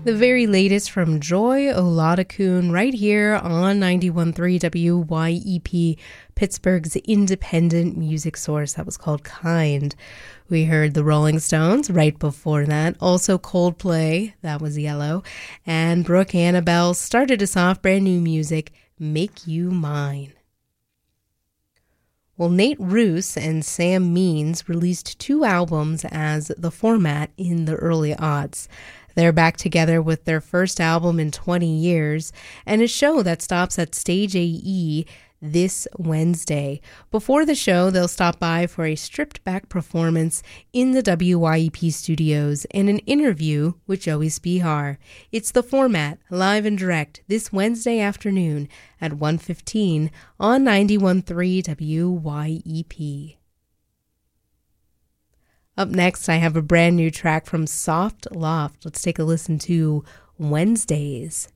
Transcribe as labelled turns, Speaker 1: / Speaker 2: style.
Speaker 1: The very latest from Joy Oladokun right here on 91.3 WYEP, Pittsburgh's independent music source. That was called Kind. We heard the Rolling Stones right before that. Also Coldplay, that was Yellow. And Brooke Annabelle started us off, brand new music, Make You Mine. Well, Nate Ruess and Sam Means released 2 albums as The Format in the early aughts. They're back together with their first album in 20 years and a show that stops at Stage AE this Wednesday. Before the show, they'll stop by for a stripped-back performance in the WYEP studios and an interview with Joey Spihar. It's The Format, live and direct, this Wednesday afternoon at 1:15 on 91.3 WYEP. Up next, I have a brand new track from Soft Loft. Let's take a listen to Wednesdays.